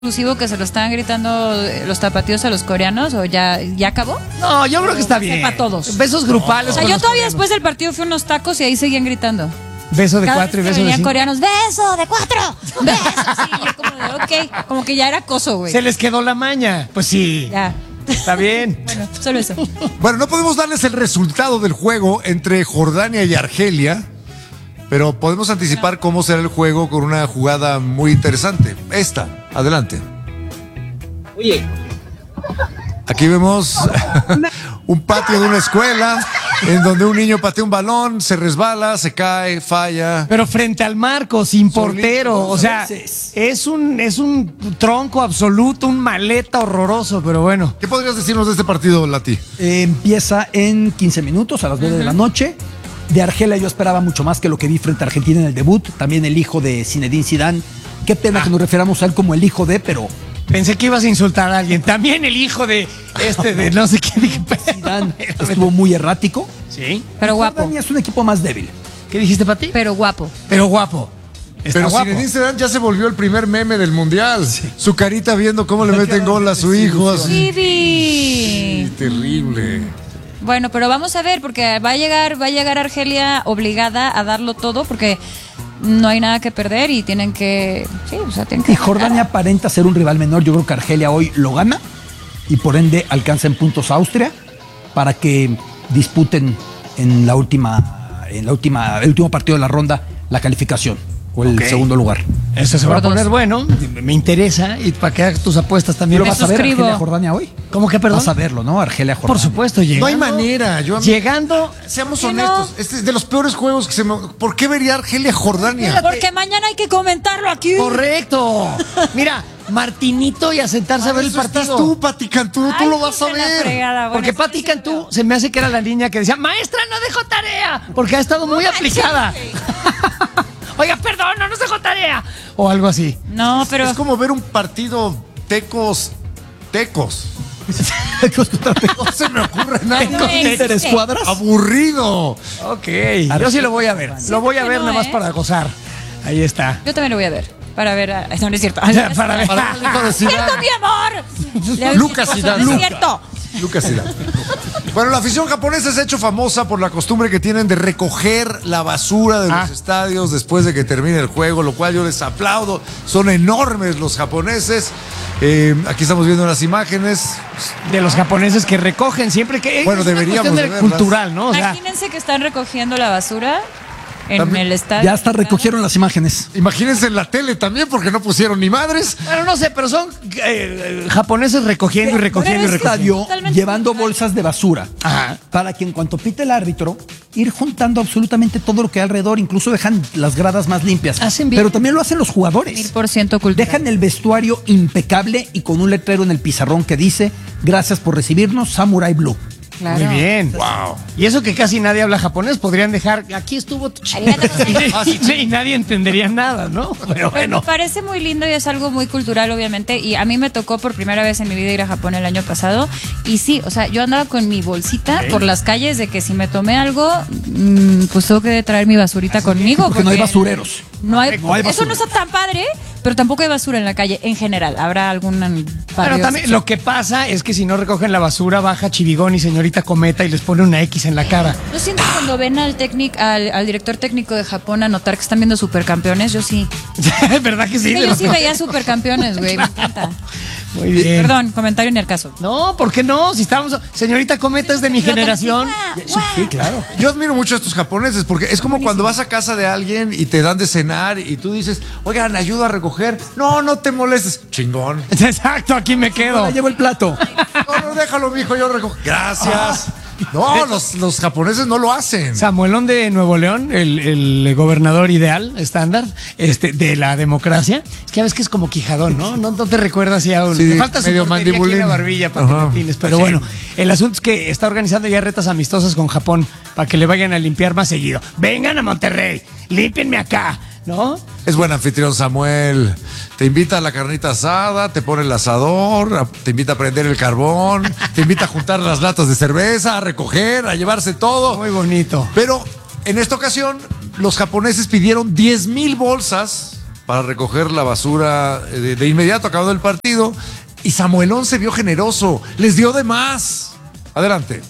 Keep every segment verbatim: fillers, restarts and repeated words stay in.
exclusivo que se lo estaban gritando los tapatíos a los coreanos o ya, ya acabó? No, yo creo que está bien. Para todos. Besos grupales. O sea, yo todavía después del partido fui a unos tacos y ahí seguían gritando. Beso de Cada cuatro y vez beso que de venían cinco. coreanos, beso de cuatro, beso. Sí, yo como de, ok, como que ya era acoso, güey. Se les quedó la maña. Pues sí. Ya. Está bien. Bueno, solo eso. Bueno, no podemos darles el resultado del juego entre Jordania y Argelia, pero podemos anticipar cómo será el juego con una jugada muy interesante. Esta, adelante. Oye, aquí vemos un patio de una escuela en donde un niño patea un balón, se resbala, se cae, falla. Pero frente al marco, sin portero. O sea, es un, es un tronco absoluto, un maleta horroroso, pero bueno. ¿Qué podrías decirnos de este partido, Lati? Eh, empieza en quince minutos, a las nueve uh-huh. de la noche. De Argelia yo esperaba mucho más que lo que vi frente a Argentina en el debut. También el hijo de Zinedine Zidane. Qué pena ah. que nos refiramos a él como el hijo de, pero... Pensé que ibas a insultar a alguien. También el hijo de este, de no sé qué. Zidane estuvo muy errático. Sí. Pero guapo. Jordania es un equipo más débil. ¿Qué dijiste, Pati? Pero guapo. Pero guapo. Está Pero guapo. Zinedine Zidane ya se volvió el primer meme del mundial. Sí. Su carita viendo cómo le meten gol a su hijo. Así. Sí, terrible. Bueno, pero vamos a ver, porque va a llegar, va a llegar Argelia obligada a darlo todo, porque no hay nada que perder y tienen que, sí, o sea, tienen que y Jordania aparenta ser un rival menor. Yo creo que Argelia hoy lo gana y por ende alcanza en puntos a Austria para que disputen en la última, en la última, el último partido de la ronda la calificación o el okay. segundo lugar. Eso se va a poner bueno, me interesa, y para que hagas tus apuestas también. ¿Lo vas a ver Argelia Jordania hoy? ¿Cómo que perdón? Vas a verlo, ¿no? Argelia Jordania. Por supuesto, llegando. No hay manera. Yo, llegando. Seamos honestos, no? Este es de los peores juegos que se me. ¿Por qué vería Argelia Jordania? Porque mañana hay que comentarlo aquí. Correcto. Mira, Martinito y a sentarse a, a ver el partido. Estás tú, Pati Cantú, tú Ay, lo vas a ver. Fregada, bueno, porque Pati Cantú se me hace que era la niña que decía, maestra, no dejó tarea, porque ha estado muy aplicada. Oiga, perdón, no nos dejó tarea. O algo así. No, pero... Es como ver un partido tecos, tecos. No se me ocurre nada. ¿Interescuadras? Aburrido. Ok, yo sí lo voy a ver. Sí, lo voy a ver no, nada más ¿eh? para gozar. Ahí está. Yo también lo voy a ver. Para ver... A... No, no es cierto. Para, para ver. Para ver ¡Cierto, mi amor! Lucas Zidane. No es cierto. Lucas Zidane. Bueno, la afición japonesa se ha hecho famosa por la costumbre que tienen de recoger la basura de ah. los estadios después de que termine el juego, lo cual yo les aplaudo. Son enormes los japoneses. Eh, aquí estamos viendo las imágenes de los japoneses que recogen siempre que bueno, es deberíamos de cultural, ¿no? O sea, imagínense que están recogiendo la basura en también, el estadio. Ya hasta recogieron las imágenes. Imagínense en la tele también, porque no pusieron ni madres. Bueno, no sé, pero son eh, japoneses recogiendo y recogiendo y recogiendo. Estadio llevando bolsas de basura. Ajá. Para que en cuanto pite el árbitro, ir juntando absolutamente todo lo que hay alrededor, incluso dejan las gradas más limpias. Hacen bien. Pero también lo hacen los jugadores. Mil por ciento cultural. Dejan el vestuario impecable y con un letrero en el pizarrón que dice, gracias por recibirnos, Samurai Blue. Claro. Muy bien. Wow. Y eso que casi nadie habla japonés, podrían dejar, aquí estuvo tu y, y nadie entendería nada, ¿no? Pero bueno. Me parece muy lindo y es algo muy cultural, obviamente. Y a mí me tocó por primera vez en mi vida ir a Japón el año pasado. Y sí, o sea, yo andaba con mi bolsita okay. por las calles de que si me tomé algo, mmm, pues tengo que traer mi basurita Así conmigo. Porque, porque no hay basureros. No hay, no hay eso no está tan padre, pero tampoco hay basura en la calle en general. Habrá alguna. Pero también lo que pasa es que si no recogen la basura, baja Chivigón y señorita Cometa y les pone una X en la cara. ¿No siento cuando ven al técnico, al, al director técnico de Japón a notar que están viendo supercampeones? Yo sí. ¿Verdad que sí? sí yo sí veía supercampeones, güey, me encanta. Muy bien. Perdón, comentario ni al caso. No, ¿por qué no? Si estamos. Señorita Cometa es de mi generación. Sí, sí, claro. Yo admiro mucho a estos japoneses porque es como cuando vas a casa de alguien y te dan de cenar y tú dices, oigan, ayuda a recoger. No, no te molestes. Chingón. Exacto, aquí me quedo. Me llevo el plato. No, no, déjalo, mijo, yo recojo. Gracias. No, los, los japoneses no lo hacen. Samuelón de Nuevo León, el, el gobernador ideal, estándar, este, de la democracia. Es que ya ves que es como Quijadón, ¿no? No, no te recuerdas ya un. Sí, te falta medio mandibulín. La barbilla para que Martínez, pero sí. Bueno, el asunto es que está organizando ya retas amistosas con Japón para que le vayan a limpiar más seguido. Vengan a Monterrey, límpienme acá. ¿No? Es buen anfitrión Samuel. Te invita a la carnita asada, te pone el asador, te invita a prender el carbón, te invita a juntar las latas de cerveza, a recoger, a llevarse todo. Muy bonito. Pero en esta ocasión, los japoneses pidieron diez mil bolsas para recoger la basura de, de inmediato acabado el partido. Y Samuelón se vio generoso, les dio de más. Adelante.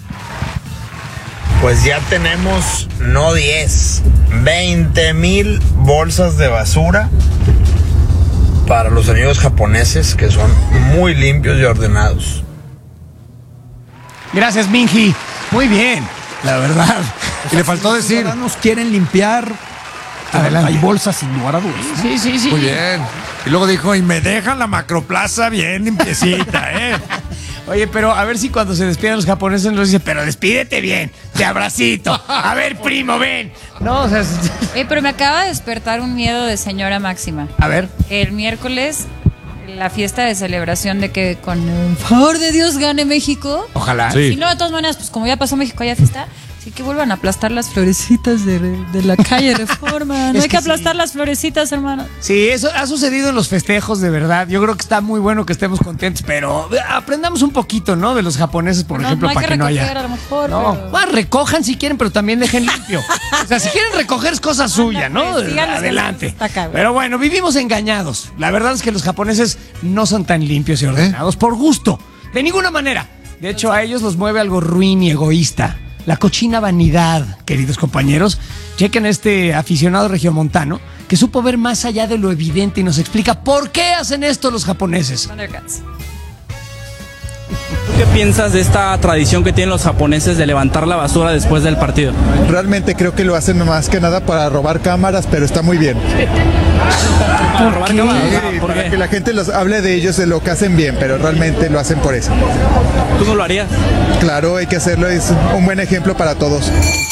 Pues ya tenemos no diez, veinte mil bolsas de basura para los amigos japoneses que son muy limpios y ordenados. Gracias, Minji. Muy bien, la verdad. Y le faltó decir. Los ciudadanos quieren limpiar. Adelante. Hay bolsas sin lugar a dudas. Sí, sí, sí. Muy bien. Y luego dijo, y me dejan la macroplaza bien limpiecita, ¿eh? Oye, pero a ver si cuando se despiden los japoneses nos dice, pero despídete bien, te abracito. A ver, primo, ven. No, o sea, Eh, pero me acaba de despertar un miedo de señora Máxima. a ver. El miércoles, la fiesta de celebración de que con el favor de Dios gane México. Ojalá. Sí. Y no, de todas maneras, pues como ya pasó México, ya fiesta, sí que vuelvan a aplastar las florecitas de, de la calle Reforma. No Es hay que que aplastar sí. las florecitas, hermano. Sí, eso ha sucedido en los festejos, de verdad. Yo creo que está muy bueno que estemos contentos, pero aprendamos un poquito, ¿no? De los japoneses, por No, ejemplo, no hay para que que, no recoger, haya. a lo mejor, No, pero- bueno, recojan si quieren, pero también dejen limpio. O sea, si quieren recoger es cosa suya, ¿no? pues, díganles que Adelante. está acá, güey. Pero bueno, vivimos engañados. La verdad es que los japoneses no son tan limpios y ordenados por gusto. De ninguna manera. De hecho, a ellos los mueve algo ruin y egoísta. La cochina vanidad, queridos compañeros. Chequen a este aficionado regiomontano que supo ver más allá de lo evidente y nos explica por qué hacen esto los japoneses. Thundercats. ¿Tú qué piensas de esta tradición que tienen los japoneses de levantar la basura después del partido? Realmente creo que lo hacen más que nada para robar cámaras, pero está muy bien. ¿Para robar cámaras? Sí, ¿Por para qué? que la gente los hable de ellos de lo que hacen bien, pero realmente lo hacen por eso. ¿Tú no lo harías? Claro, hay que hacerlo, es un buen ejemplo para todos.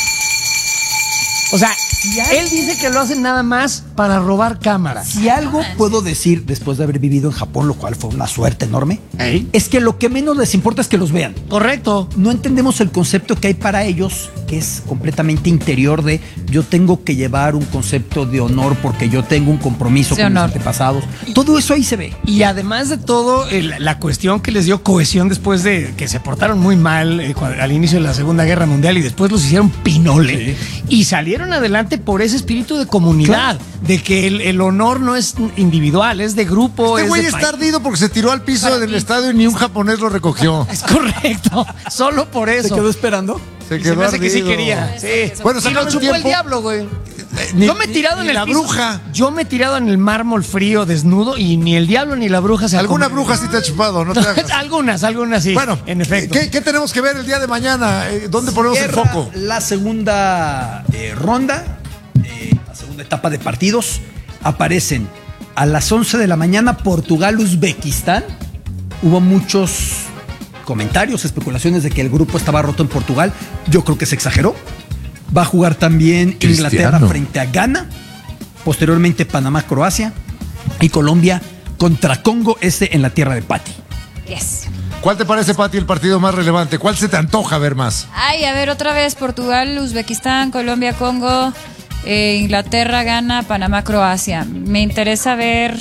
O sea, él dice que lo hacen nada más para robar cámaras. Si algo puedo decir después de haber vivido en Japón, lo cual fue una suerte enorme, Ey. es que lo que menos les importa es que los vean. Correcto. No entendemos el concepto que hay para ellos, que es completamente interior de yo tengo que llevar un concepto de honor porque yo tengo un compromiso De con mis honor. antepasados. Todo eso ahí se ve. Y además de todo, el- la cuestión que les dio cohesión después de que se portaron muy mal eh, cuando- al inicio de la Segunda Guerra Mundial y después los hicieron pinole. Y salieron adelante por ese espíritu de comunidad, de que el, el honor no es individual, es de grupo. Este es güey de está país. ardido porque se tiró al piso del estadio y ni un japonés lo recogió. Es correcto, solo por eso. ¿Se quedó esperando? Se Y se quedó me hace que sí ardido. quería. Sí. Bueno, se y lo acaba el chupó el tiempo. diablo, güey. Ni- Yo me he tirado ni en el la piso. bruja. Yo me he tirado en el mármol frío, desnudo, y ni el diablo ni la bruja se Alguna acomodan. bruja sí te ha chupado, no te hagas. algunas, algunas sí. Bueno, en efecto. ¿qué, qué tenemos que ver el día de mañana? Eh, ¿Dónde ponemos el Cierra foco? La segunda eh, ronda, eh, la segunda etapa de partidos, aparecen a las once de la mañana Portugal-Uzbekistán. Hubo muchos comentarios, especulaciones de que el grupo estaba roto en Portugal. Yo creo que se exageró. Va a jugar también Cristiano. Inglaterra frente a Ghana. Posteriormente Panamá-Croacia. Y Colombia contra Congo, este en la tierra de Pati. Yes. ¿Cuál te parece, Pati, el partido más relevante? ¿Cuál se te antoja ver más? Ay, a ver, otra vez Portugal, Uzbekistán, Colombia, Congo, eh, Inglaterra, Ghana, Panamá, Croacia. Me interesa ver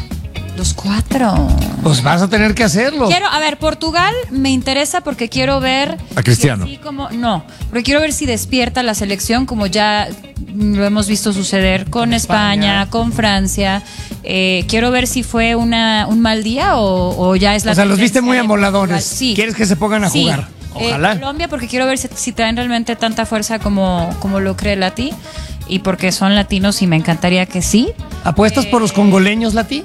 los cuatro. Pues vas a tener que hacerlo. Quiero, a ver, Portugal me interesa porque quiero ver A Cristiano. si así como no, porque quiero ver si despierta la selección como ya lo hemos visto suceder con España, España. con Francia. Eh, quiero ver si fue una un mal día o, o ya es la O sea, los viste tendencia muy de amoladones. Portugal. Sí. ¿Quieres que se pongan a Sí. jugar? Eh, Ojalá. Colombia porque quiero ver si, si traen realmente tanta fuerza como, como lo cree Lati y porque son latinos y me encantaría que sí. ¿Apuestas por los congoleños, Lati?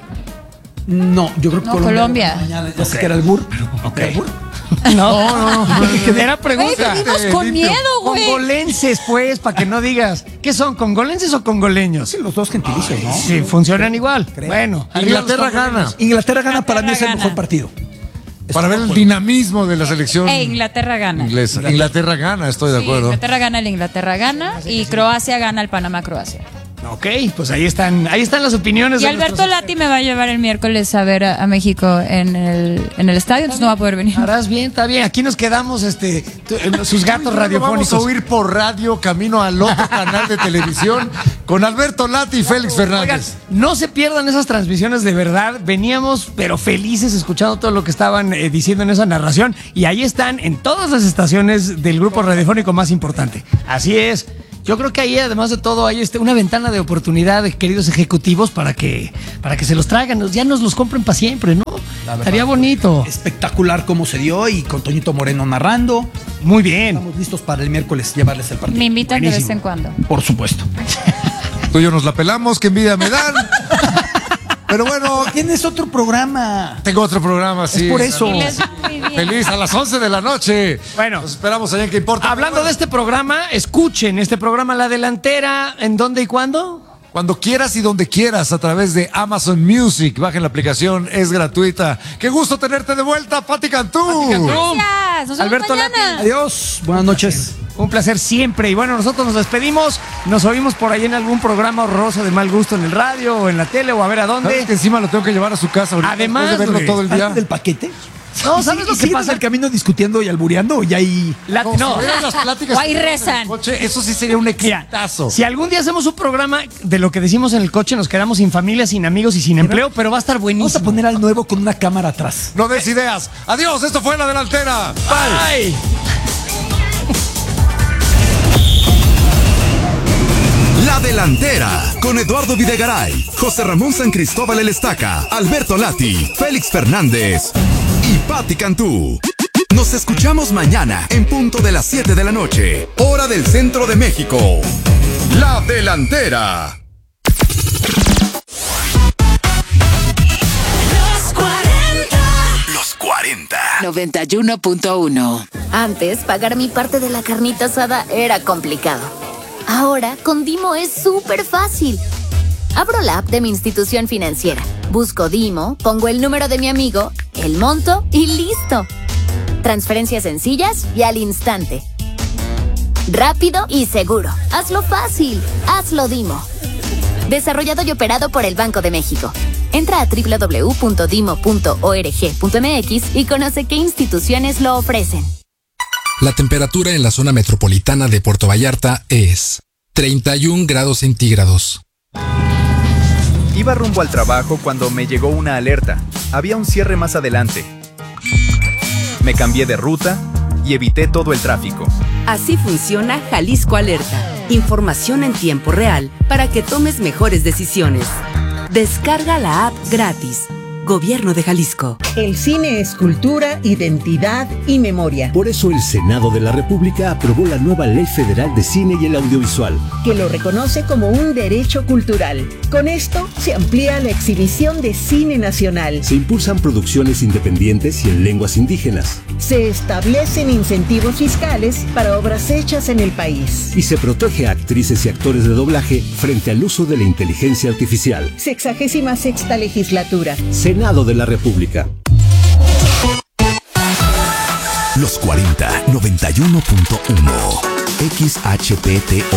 No, yo creo que No, Colombia. Mañana, ya sé que era el Bur. ¿Era el Bur? No, no, no. Era Güey, pregunta. vivimos con limpio. miedo, güey. Congolenses, pues, para que no digas. ¿Qué son, congolenses o congoleños? Sí, los dos gentilicios, ¿no? Sí, funcionan igual. Creo. Bueno, Inglaterra arriba los gana. Inglaterra gana, para mí es el Inglaterra mejor gana. partido. Para ver el dinamismo de la selección E Inglaterra gana. inglesa. Inglaterra gana, estoy de Sí, acuerdo. Inglaterra gana, el Inglaterra gana y Croacia gana el Panamá Croacia. Ok, pues ahí están, ahí están las opiniones. Y de Alberto nuestros- Lati me va a llevar el miércoles a ver a, a México en el, en el estadio, entonces no va a poder venir. Harás bien, está bien. Aquí nos quedamos, este, tu- en sus gatos Lo vamos a radiofónicos. oír por radio camino al otro canal de televisión con Alberto Lati y Félix Oigan, Fernández. no se pierdan esas transmisiones de verdad. Veníamos, pero felices, escuchando todo lo que estaban eh, diciendo en esa narración. Y ahí están en todas las estaciones del grupo radiofónico más importante. Así es. Yo creo que ahí, además de todo, hay este, una ventana de oportunidad, queridos ejecutivos, para que, para que se los traigan, ya nos los compren para siempre, ¿no? Estaría bonito. Espectacular cómo se dio y con Toñito Moreno narrando. Muy bien. Estamos listos para el miércoles llevarles el partido. Me invitan Buenísimo. de vez en cuando. Por supuesto. Tú y yo nos la pelamos, qué envidia me dan. Pero bueno, Tienes otro programa. tengo otro programa, sí. Es por eso. Y les va muy bien. Feliz a las once de la noche. Bueno. Nos esperamos allá en ¿Qué importa? Hablando Bueno, de este programa, escuchen este programa La Delantera, ¿en dónde y cuándo? Cuando quieras y donde quieras a través de Amazon Music. Bajen la aplicación, es gratuita. Qué gusto tenerte de vuelta, Pati Cantú. Gracias. Nos vemos Alberto mañana. Lati. Adiós. Buenas noches. Un placer siempre. Y bueno, nosotros nos despedimos. Nos oímos por ahí en algún programa horroroso de mal gusto en el radio o en la tele o a ver a ¿Sabes dónde. que encima lo tengo que llevar a su casa ahorita? Además, después de verlo güey. todo el día. ¿Antes del paquete? No, ¿sabes lo que pasa? el camino discutiendo y albureando o ya ahí? La- No, no. si vieran las pláticas O ahí que tenemos en rezan. el coche, eso sí sería un exitazo. Si algún día hacemos un programa de lo que decimos en el coche, nos quedamos sin familia, sin amigos y sin empleo, pero va a estar Vamos a buenísimo. poner al nuevo con una cámara atrás. No des ideas. Adiós, esto fue La Delantera. Bye. Bye. La Delantera, con Eduardo Videgaray, José Ramón San Cristóbal El Estaca, Alberto Lati, Félix Fernández y Pati Cantú. Nos escuchamos mañana en punto de las siete de la noche, hora del centro de México. La Delantera. Los cuarenta. noventa y uno punto uno. Antes, pagar mi parte de la carnita asada era complicado. Ahora, con Dimo es súper fácil. Abro la app de mi institución financiera, busco Dimo, pongo el número de mi amigo, el monto y listo. Transferencias sencillas y al instante. Rápido y seguro. Hazlo fácil. Hazlo Dimo. Desarrollado y operado por el Banco de México. Entra a doble u doble u doble u punto dimo punto org punto m x y conoce qué instituciones lo ofrecen. La temperatura en la zona metropolitana de Puerto Vallarta es treinta y un grados centígrados. Iba rumbo al trabajo cuando me llegó una alerta. Había un cierre más adelante. Me cambié de ruta y evité todo el tráfico. Así funciona Jalisco Alerta. Información en tiempo real para que tomes mejores decisiones. Descarga la app gratis. Gobierno de Jalisco. El cine es cultura, identidad y memoria. Por eso el Senado de la República aprobó la nueva Ley Federal de Cine y el Audiovisual, que lo reconoce como un derecho cultural. Con esto se amplía la exhibición de cine nacional. Se impulsan producciones independientes y en lenguas indígenas. Se establecen incentivos fiscales para obras hechas en el país. Y se protege a actrices y actores de doblaje frente al uso de la inteligencia artificial. Sexagésima sexta legislatura. Senado de la República. Los cuarenta, noventa y uno punto uno. X H P T O